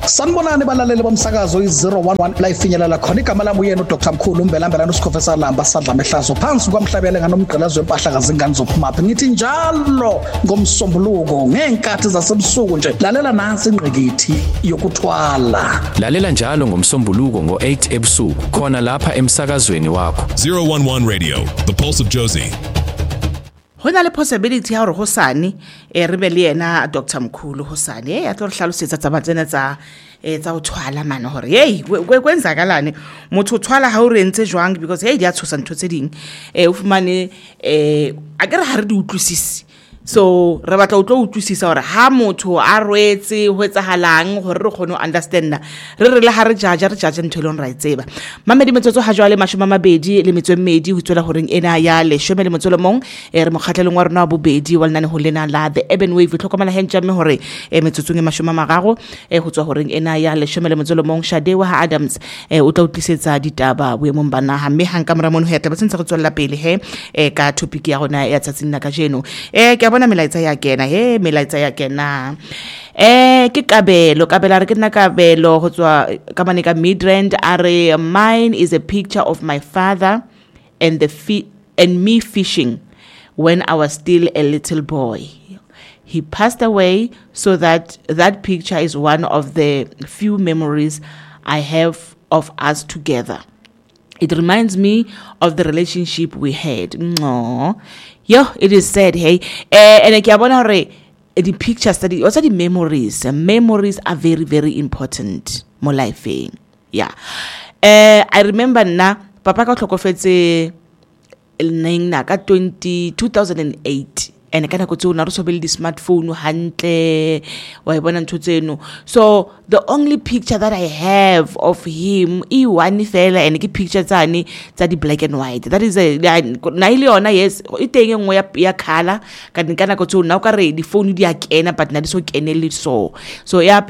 Sanibonani balaleli bomsakazo i011 la ifinyelela khona igama lami uyena uDr Mkhulu Mbelambelana uSikhofesa Lamba sadla mehlazo phansi kwamhlabele nganomgqelazo wempahla kazingane zophumaphi ngithi njalo ngomsombuluko ngenkathi zasebusuku nje lalela nansi ingqikithi yokuthwala lalela njalo ngomsombuluko ngo8 ebusuku khona lapha emsakazweni wakho 011 Radio, the pulse of Josie. Hona le possibility ya hore hosane re be le yena Dr Mkhulu hosane ya tlo re hlalosetsa tsa tsena tsa o thwala mana hore hey kwenzakalane motho o thwala ha o rentse jwang because hey di a tshosa ntho tse ding o fumane a ke re ha re di utlwisisi so re batla o tlo utlwisisa hore ha motho a rwetse ho etsahalang hore re kgone ho understand re le ha re jaja ntho le on ra itseba mamedi metsotso ha jwale 12 le metswe mmedi ho tswela hore ena ya le shome le motsolo mong re mokgatlelong wa rona bobedi wa lnane ho lena la the urban wave tlhokomela hentjame hore metsotsong e 13 ho tswa hore ena ya le shome le motsolo mong Shadewa Adams o tla utlisetsa ditaba boemong bana ha mme hang kamera mono ho ya taba sentse re tswella pele ka topic ya rona ya tsatsing na ka jeno ke bona melaetsa ya kena melaetsa ya kena ke kabelo re ke nna kabelo ho tswa ka mane ka Midrand are mine is a picture of my father and me fishing when I was still a little boy. He passed away, so that picture is one of the few memories I have of us together. It reminds me of the relationship we had. It is sad, hey. And I can the pictures study, also the memories. Memories are very, very important. Mo life, yeah. I remember na papa ka tlhokofetse neng na ka 2008. And kana go tsona re sobele di smartphone hantle wa ibona ntho tseno. So the only picture that I have of him I one fela and ke picture tsane tsa di black and white. That is na ile yona yes I teng engwe ya color kana go tsona o ka re di phone di a kena but na di so kenele so ya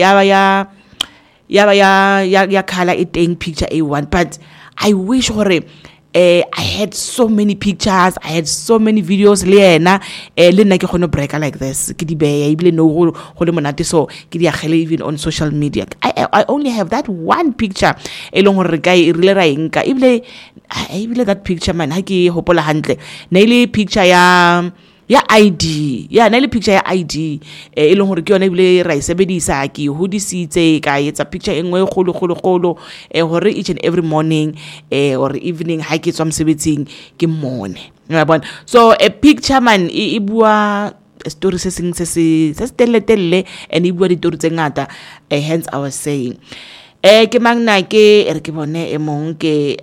color I teng picture A1 but I wish hore I had so many pictures, I had so many videos le nna ke gone break like this ke di beya ibile no go le monate so ke di agele even on social media. I only have that one picture elong hore ka rile ra enka ibile that picture man ha ke hopola hantle na ile picture ya ID na ile picture ya ID elong hore ke yona ibile ra isebedisa ke hodisitse ka etsa picture engwe kholo hore each and every morning or evening ha ke tswa msebetsing ke mone ya bona so a picture man e bua story se seng se telle and e bua ditori tse ngata hence I was saying ke magna ke re ke bone e mong ke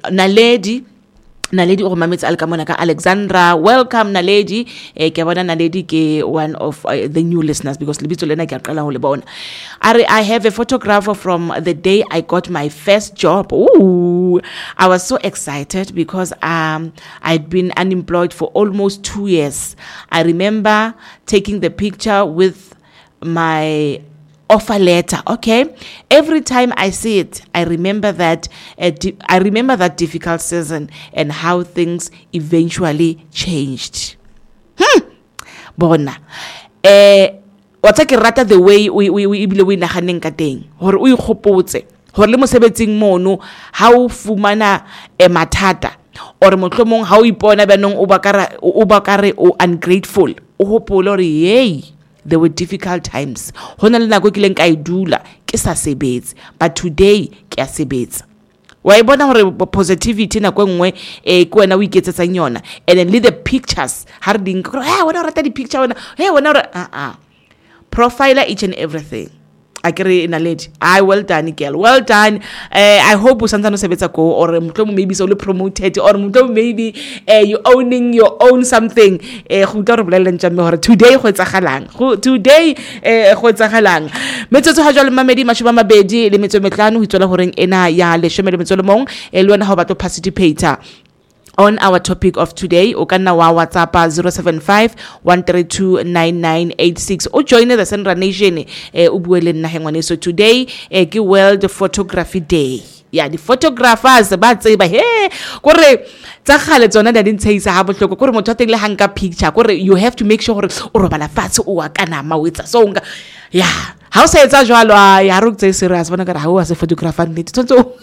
Naledi o mametsa alkamona ka Alexandra. Welcome Naledi. Ke bona Naledi ke one of the new listeners because libitso lena ke aqala ho le bona. I have a photographer from the day I got my first job. Ooh, I was so excited because I'd been unemployed for almost 2 years. I remember taking the picture with my offer letter. Okay, every time I see it, I remember that difficult season and how things eventually changed. Bona wa tsa ke rata the way we ibile we naganeng ka teng hore o ikgopotse hore le mosebetsing mono ha o fumana mathata or motlhomong ha o ipona banong o bakare o ungrateful o hopole hore hey there were difficult times. Hona le nako ke leng ka idula ke sa sebetse but today ke a sebetsa. Wa ibona hore positivity na kwengwe ke wena o iketsetsang yona and then leave the pictures ha re ding wena rata di picture wena profile each and everything. Akere Naledi well done girl, well done. I hope usantana sebetsa go or motho maybe so le promoted or motho maybe you owning your own something go tla re bolela ntjame hore today go tsagalang metsotso ha jwale mamedi 12 le metso metlano ho tswela hore ena ya le shome le metso le mong le wena ha ba to participate on our topic of today. Okana wa WhatsApp 075 132 9986 o join the Sandra Nation ubuele nna hengwane. So today ke World Photography Day. di-photographers ba tseba kore tsa kgale tsona da di ntshehisa ha bohloko kore motho a teng le hanga picture kore you have to make sure gore o robala fatshe o wa kanama o etsa so ha o sa etsa jwalo ya re o tse serious bona ka re ha o a se photographer nnete tshwantse